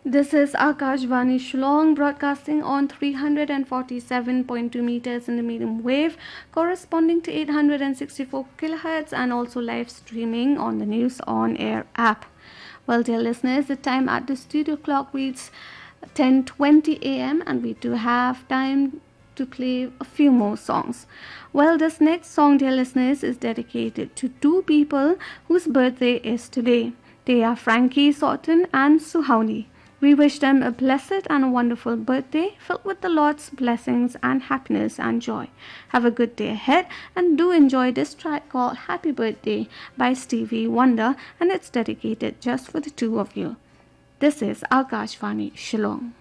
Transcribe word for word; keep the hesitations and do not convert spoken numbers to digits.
This is Akashvani Shillong broadcasting on three hundred forty-seven point two meters in the medium wave corresponding to eight hundred sixty-four kilohertz and also live streaming on the News On Air app. Well, dear listeners, the time at the studio clock reads ten twenty a m and we do have time to play a few more songs. Well, this next song, dear listeners, is dedicated to two people whose birthday is today. They are Frankie Sawton and Suhani. We wish them a blessed and a wonderful birthday filled with the Lord's blessings and happiness and joy. Have a good day ahead and do enjoy this track called Happy Birthday by Stevie Wonder, and it's dedicated just for the two of you. This is Akashvani Shillong.